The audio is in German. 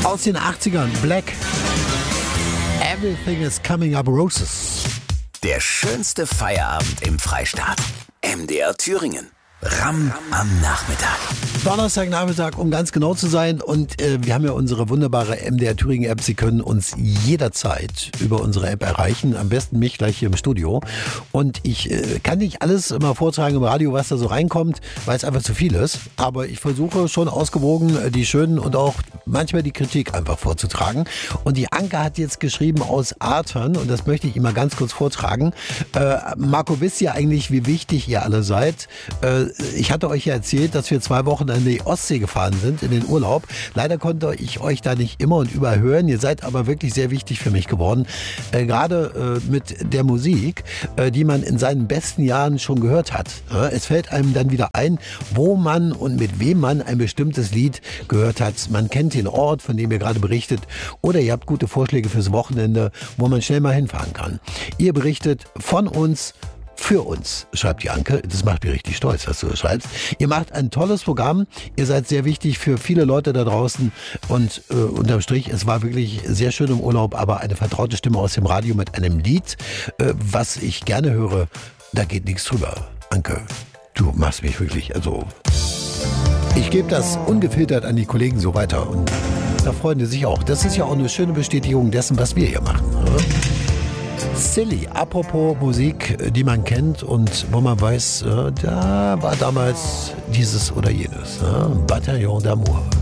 Aus den 80ern, Black. Everything is coming up roses. Der schönste Feierabend im Freistaat. MDR Thüringen. Ram am Nachmittag. Donnerstagnachmittag, um ganz genau zu sein. Und wir haben ja unsere wunderbare MDR Thüringen App. Sie können uns jederzeit über unsere App erreichen. Am besten mich gleich hier im Studio. Und ich kann nicht alles immer vortragen im Radio, was da so reinkommt, weil es einfach zu viel ist. Aber ich versuche schon ausgewogen die schönen und auch manchmal die Kritik einfach vorzutragen. Und die Anke hat jetzt geschrieben aus Artern, und das möchte ich Ihnen mal ganz kurz vortragen. Marco, wisst ihr eigentlich, wie wichtig ihr alle seid? Ich hatte euch ja erzählt, dass wir 2 Wochen an die Ostsee gefahren sind in den Urlaub. Leider konnte ich euch da nicht immer und überall hören. Ihr seid aber wirklich sehr wichtig für mich geworden. Gerade mit der Musik, die man in seinen besten Jahren schon gehört hat. Es fällt einem dann wieder ein, wo man und mit wem man ein bestimmtes Lied gehört hat. Man kennt den Ort, von dem ihr gerade berichtet. Oder ihr habt gute Vorschläge fürs Wochenende, wo man schnell mal hinfahren kann. Ihr berichtet von uns, für uns, schreibt die Anke. Das macht mich richtig stolz, dass du das schreibst. Ihr macht ein tolles Programm. Ihr seid sehr wichtig für viele Leute da draußen. Und unterm Strich, es war wirklich sehr schön im Urlaub, aber eine vertraute Stimme aus dem Radio mit einem Lied, was ich gerne höre, da geht nichts drüber. Anke, du machst mich wirklich, also ich gebe das ungefiltert an die Kollegen so weiter. Und da freuen die sich auch. Das ist ja auch eine schöne Bestätigung dessen, was wir hier machen. Oder? Silly, apropos Musik, die man kennt und wo man weiß, da war damals dieses oder jenes. Bataillon d'Amour.